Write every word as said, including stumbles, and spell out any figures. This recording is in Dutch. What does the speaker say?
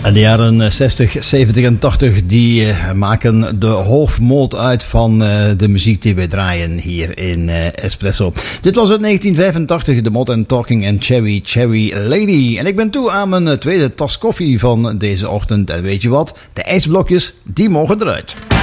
De jaren zestig, zeventig en tachtig die uh, maken de hoofdmoot uit van uh, de muziek die wij draaien hier in uh, Espresso. Dit was uit negentien vijfentachtig, de Modern Talking en Cherry Cherry Lady. En ik ben toe aan mijn tweede tas koffie van deze ochtend. En weet je wat? De ijsblokjes, die mogen eruit.